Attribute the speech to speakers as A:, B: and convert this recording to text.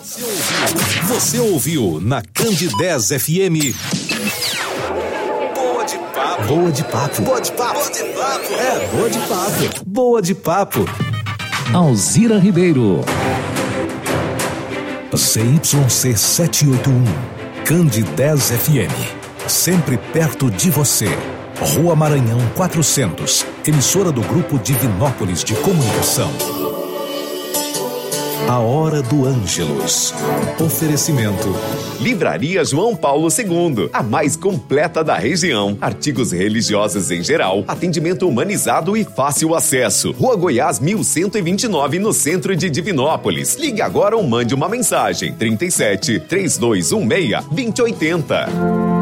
A: Você ouviu na Candidez FM. Boa de papo. Boa de papo. Boa de papo. Boa de papo. É, boa de papo. Boa de papo.
B: Alzira Ribeiro.
A: ZYC 781. Candidez FM. Sempre perto de você. Rua Maranhão 400. Emissora do Grupo Divinópolis de Comunicação. A Hora do Ângelus. Oferecimento.
C: Livraria João Paulo II, a mais completa da região. Artigos religiosos em geral, atendimento humanizado e fácil acesso. Rua Goiás 1129, no centro de Divinópolis. Ligue agora ou mande uma mensagem. 37 3216 2080.